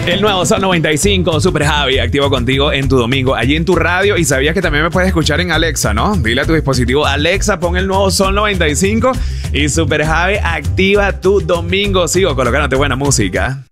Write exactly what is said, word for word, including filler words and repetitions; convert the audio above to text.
El nuevo Sol noventa y cinco, Super Javi, activo contigo en tu domingo, allí en tu radio. Y sabías que también me puedes escuchar en Alexa, ¿no? Dile a tu dispositivo, Alexa, pon el nuevo Sol noventa y cinco y Super Javi, activa tu domingo. Sigo colocándote buena música.